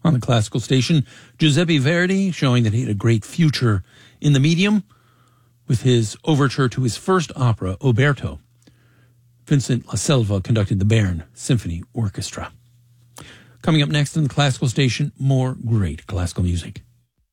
On the classical station, Giuseppe Verdi, showing that he had a great future in the medium with his overture to his first opera, Oberto. Vincent La Selva conducted the Bern Symphony Orchestra. Coming up next on the classical station, more great classical music.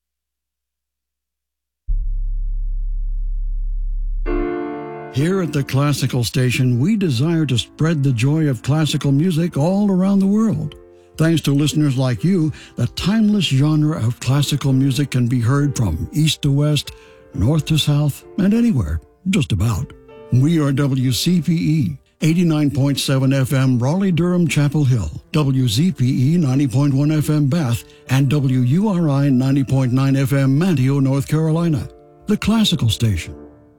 Here at the Classical Station, we desire to spread the joy of classical music all around the world. Thanks to listeners like you, the timeless genre of classical music can be heard from east to west, north to south, and anywhere, just about. We are WCPE, 89.7 FM Raleigh-Durham Chapel Hill, WZPE 90.1 FM Bath, and WURI 90.9 FM Manteo, North Carolina. The Classical Station.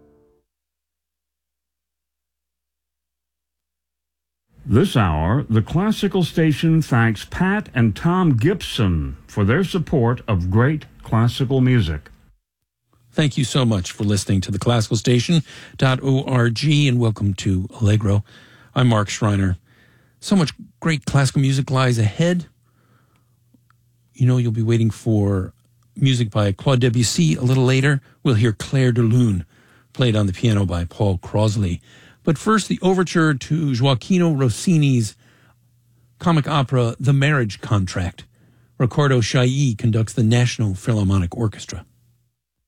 This hour, the Classical Station thanks Pat and Tom Gibson for their support of great classical music. Thank you so much for listening to the classicalstation.org and welcome to Allegro. I'm Mark Schreiner. So much great classical music lies ahead. You know, you'll be waiting for music by Claude Debussy a little later. We'll hear Clair de Lune, played on the piano by Paul Crosley. But first, the overture to Gioachino Rossini's comic opera, The Marriage Contract. Riccardo Chailly conducts the National Philharmonic Orchestra.